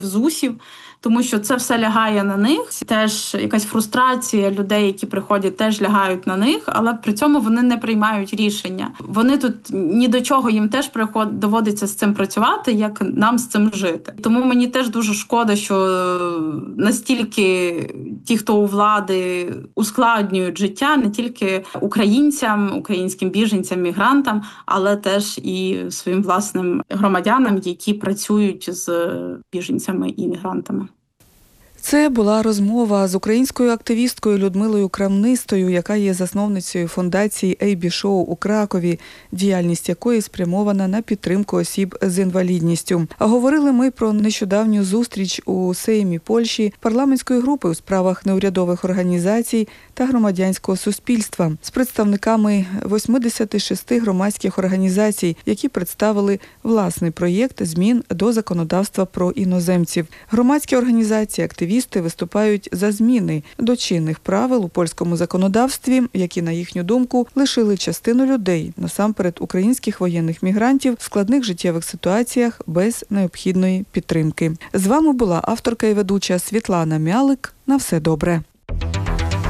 ЗУСів, тому що це все лягає на них. Теж якась фрустрація людей, які приходять, теж лягають на них, але при цьому вони не приймають рішення. Вони тут ні до чого, їм теж доводиться з цим працювати, як нам з цим жити. Тому мені теж дуже шкода, що настільки ті, хто у влади, ускладнюють життя не тільки українцям, українським біженцям, мігрантам, але теж і своїм власним громадянам, які працюють з біженцями і мігрантами. Це була розмова з українською активісткою Людмилою Крамнистою, яка є засновницею фундації AB Show у Кракові, діяльність якої спрямована на підтримку осіб з інвалідністю. А говорили ми про нещодавню зустріч у Сеймі Польщі парламентської групи у справах неурядових організацій та громадянського суспільства з представниками 86 громадських організацій, які представили власний проєкт змін до законодавства про іноземців. Громадські організації, активісти виступають за зміни до чинних правил у польському законодавстві, які, на їхню думку, лишили частину людей, насамперед українських воєнних мігрантів, в складних життєвих ситуаціях без необхідної підтримки. З вами була авторка і ведуча Світлана Мялик. На все добре.